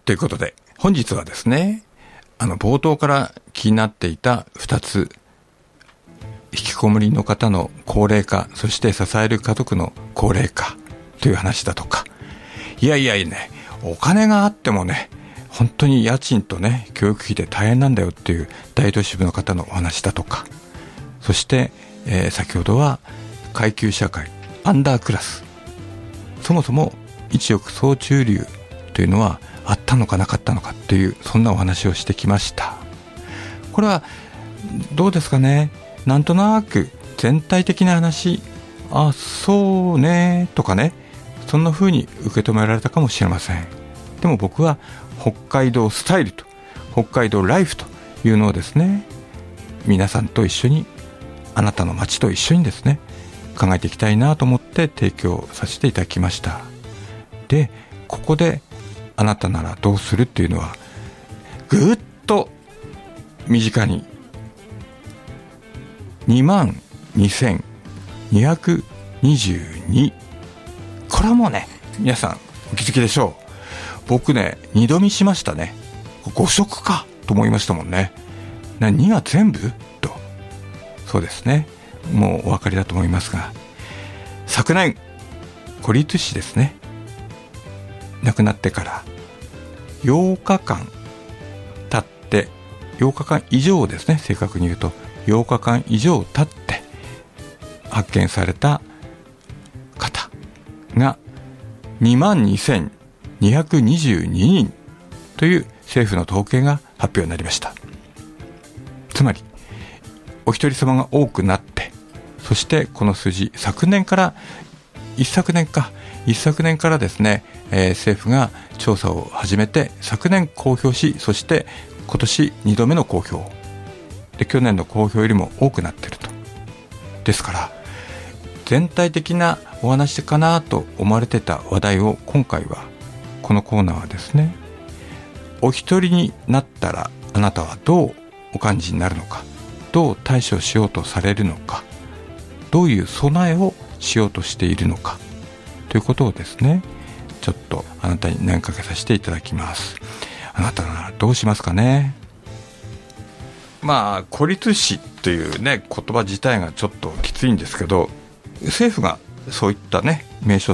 ということで本日はですね、冒頭から気になっていた2つ、引きこもりの方の高齢化、そして支える家族の高齢化という話だとか、いやね、お金があってもね、本当に家賃とね、教育費で大変なんだよっていう大都市部の方のお話だとか、そして、先ほどは階級社会、アンダークラス、そもそも一億総中流というのはあったのかなかったのかっていう、そんなお話をしてきました。これはどうですかね、なんとなく全体的な話、あ、そうねとかね、そんな風に受け止められたかもしれません。でも僕は北海道スタイルと北海道ライフというのをですね、皆さんと一緒に、あなたの街と一緒にですね、考えていきたいなと思って提供させていただきました。で、ここであなたならどうするっていうのは、ぐっと身近に22,222、これはもうね、皆さんお気づきでしょう。僕ね、二度見しましたね。5色かと思いましたもんね。2が全部と。そうですね、もうお分かりだと思いますが、昨年孤立死ですね、亡くなってから8日間経って、8日間以上ですね、正確に言うと8日間以上経って発見された方が22,222人という政府の統計が発表になりました。つまりお一人様が多くなって、そしてこの数字、一昨年からですね、政府が調査を始めて、昨年公表し、そして今年2度目の公表で、去年の公表よりも多くなっていると。ですから全体的なお話かなと思われてた話題を、今回はこのコーナーはですね、お一人になったらあなたはどうお感じになるのか、どう対処しようとされるのか、どういう備えをしようとしているのかということをですね、ちょっとあなたに投げかけさせていただきます。あなたならどうしますかね。孤立死というね、言葉自体がちょっときついんですけど、政府がそういったね、名称